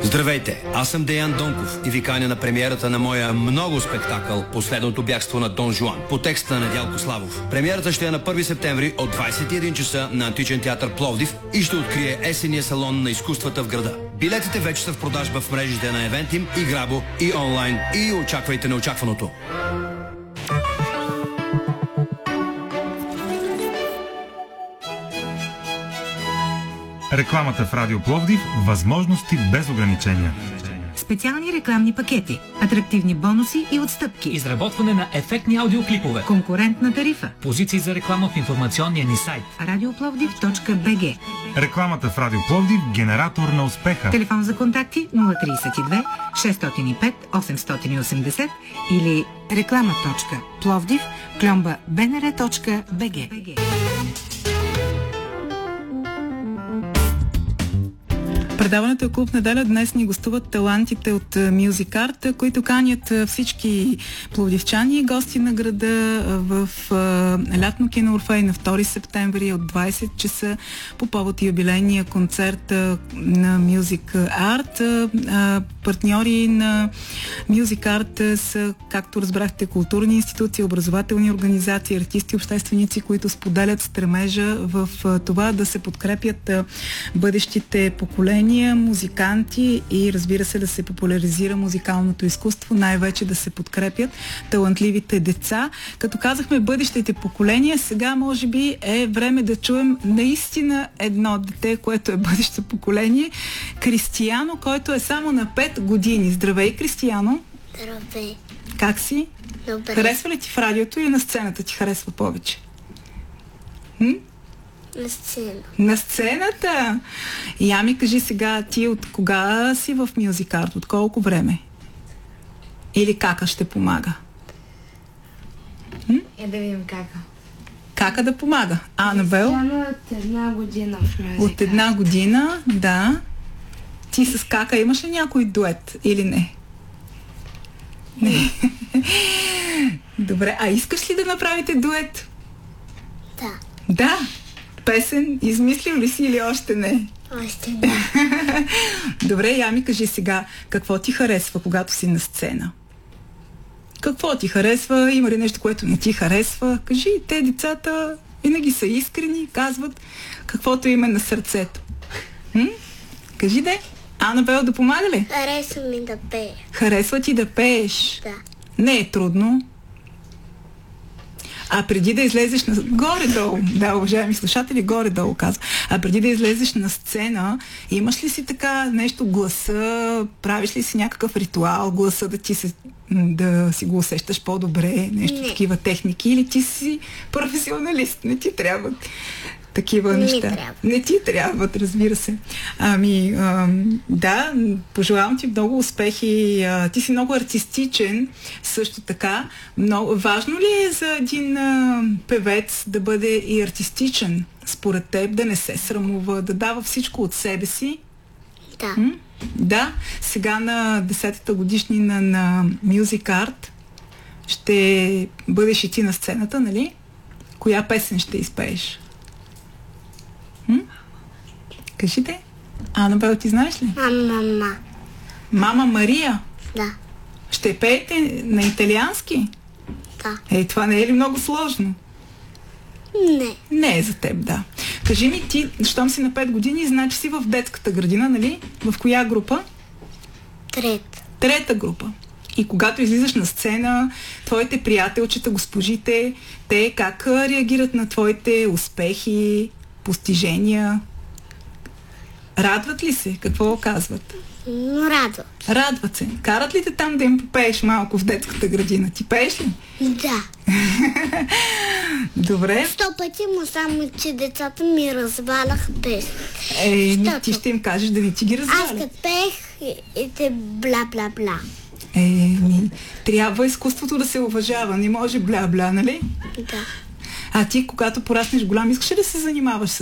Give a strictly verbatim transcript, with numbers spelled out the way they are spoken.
Здравейте, аз съм Деян Донков и ви каня на премиерата на моя много спектакъл «Последното бягство на Дон Жуан» по текста на Недялко Славов. Премиерата ще е на първи септември от двадесет и един часа на Античен театър Пловдив и ще открие есенния салон на изкуствата в града. Билетите вече са в продажба в мрежите на Евентим и Грабо и онлайн и очаквайте неочакваното. Рекламата в Радио Пловдив – възможности без ограничения. Специални рекламни пакети, атрактивни бонуси и отстъпки. Изработване на ефектни аудиоклипове. Конкурентна тарифа. Позиции за реклама в информационния ни сайт. радиопловдив точка би джи. Рекламата в Радио Пловдив – генератор на успеха. Телефон за контакти нула тридесет и две шестстотин и пет осемстотин и осемдесет или реклама точка пловдив кльомба бнр точка би джи. Предаването е Клуб Неделя. Днес ни гостуват талантите от Music Art, които канят всички пловдивчани и гости на града в лятно кино Орфей на втори септември от двадесет часа по повод юбилейния концерт на Music Art. Партньори на Music Art са, както разбрахте, културни институции, образователни организации, артисти, общественици, които споделят стремежа в това да се подкрепят бъдещите поколения, музиканти и, разбира се, да се популяризира музикалното изкуство, най-вече да се подкрепят талантливите деца. Като казахме бъдещите поколения, сега може би е време да чуем наистина едно дете, което е бъдещо поколение. Кристияно, който е само на пет години. Здравей, Кристияно! Здравей! Как си? Добре. Харесва ли ти в радиото или на сцената ти харесва повече? М? На сцена. На сцената! Я ми кажи сега, ти от кога си в Music Art? От колко време? Или Кака ще помага? М? Е, да видим Кака. Кака да помага. А, Анабел? Тя от една година в Music Art. От една година, да. Ти с Кака имаш ли някой дует или не? Не. Добре, а искаш ли да направите дует? Да. Да. Песен измислил ли си или още не? Още не. Добре, я ми кажи сега, какво ти харесва, когато си на сцена? Какво ти харесва? Има ли нещо, което не ти харесва? Кажи, те децата винаги са искрени, казват каквото им е на сърцето. М? Кажи де. Анабел, да помага ли? Харесва ми да пея. Харесва ти да пееш? Да. Не е трудно. А преди да излезеш на... Горе-долу, да, уважаеми слушатели, горе-долу казва. А преди да излезеш на сцена, имаш ли си така нещо, гласа, правиш ли си някакъв ритуал, гласа да ти се... да си го усещаш по-добре, нещо Не. такива техники, или ти си професионалист, не ти трябват такива Не неща. ми трябва. Не ти трябват, разбира се. Ами, ам, да, пожелавам ти много успехи. А, ти си много артистичен, също така. Много, важно ли е за един а, певец да бъде и артистичен, според теб, да не се срамува, да дава всичко от себе си? Да. М? Да, сега на десетата годишнина на Music Art ще бъдеш и ти на сцената, нали? Коя песен ще изпееш? М? Кажите. Анабел, ти знаеш ли? А, мама. Мама Мария. Да. Ще пеете на италиански? Да. Ей, това не е ли много сложно? Не. Не е за теб, да. Кажи ми, ти, щом си на пет години, значи си в детската градина, нали? В коя група? Трета. Трета група. И когато излизаш на сцена, твоите приятелчета, госпожите, те как реагират на твоите успехи, постижения? Радват ли се? Какво казват? Но радва. Радват се. Карат ли те там да им попееш малко в детската градина? Ти пееш ли? Да. Добре. Сто пъти, му само, че децата ми разваляха песни. Ей, Щото. ти ще им кажеш да не ти ги Аз разваля. като пеех и, и те бла-бла-бла. Еми, трябва изкуството да се уважава. Не може бля-бля, нали? Да. А ти, когато пораснеш голям, искаш ли да се занимаваш с